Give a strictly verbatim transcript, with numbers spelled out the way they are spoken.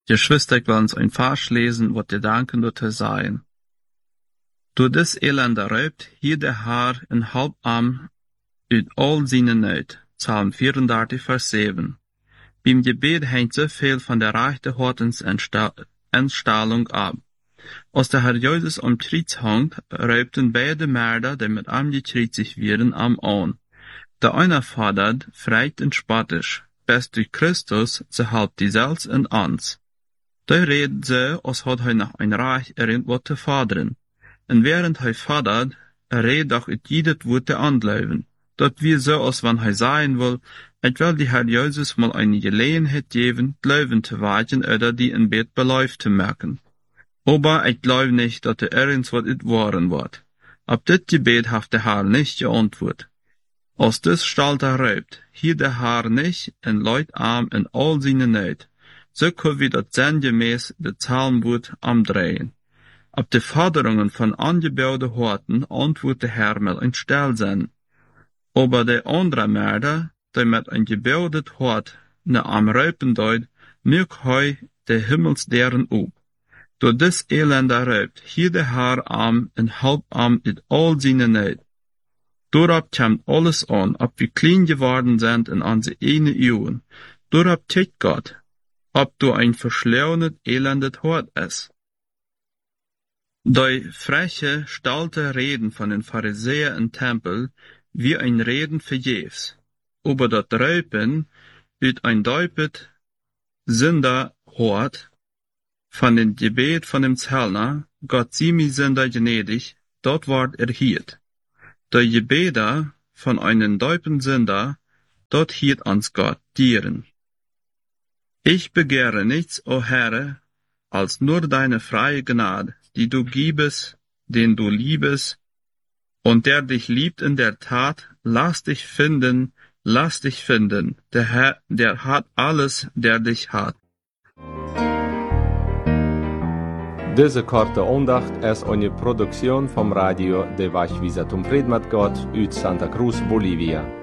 Geschwister, ik wil ons een vers lesen, wat je danken door te zijn. Door des elende ruipt hier de Haar een halb arm uit al zijn nood. Psalm vierunderdertig, vers zeven. Beim Gebet hängt so viel von der rechten Hortensentstallung ab. Als der Herr Jesus am Kreuz hängt, räubten beide Mörder, die mit ihm gekreuzigt werden, am an. Der eine fordert, freit und spottisch, best durch Christus, so halb die selbst in uns. Da redet so, als hat er noch ein Reich, irgendwas zu fordern. Und während er fordert, er redet auch mit jedes Wort der Anlaufen. Dat wir so, als wenn er sagen will, ich will die Herr Jesus mal eine Gelegenheit geben, Glauben zu wagen oder die in Bett beläuft zu merken. Aber ich glaube nicht, dass er irgendwas it waren wird. Ab dit Gebet hat der Herr nicht geantwortet. Als das Stalt er räubt, hier der Herr nicht en Leut arm in all seine Not, so können wir das sinngemäß de Psalmwort amdrehen. Ab de Forderungen von angebauten Horten antwortet der Herr mit ein Stillsein. Aber der andere Mörder, der mit ein gebaudet Hort ne am Räupen deut, mög heu der Himmelsderen up. Door des elende räupt, hier der Herr arm en halb arm in all seine Not. Dorab kommt alles an, ob wir klein geworden sind in unsere eine Ehren. Dorab tickt Gott, ob du ein verschlaunet, elendet Hort ist. Die freche, stalte Reden von den Pharisäern im Tempel, wie ein Reden vergebens. Aber das Räupen, ut ein Deupet, Sünder hort, von den Gebet von dem Zellner, Gott sieh mi Sünder gnädig, dort ward erhielt. Der Gebeder von einem Deupen Sünder, dort hielt ans Gott dieren. Ich begehre nichts, o Herr, als nur deine freie Gnade, die du gibest, den du liebest, und der dich liebt in der Tat, lass dich finden, lass dich finden, der Herr, der hat alles, der dich hat. Deze korte aandacht is een productie vom Radio de Vachvisatum Predmat God uit Santa Cruz, Bolivia.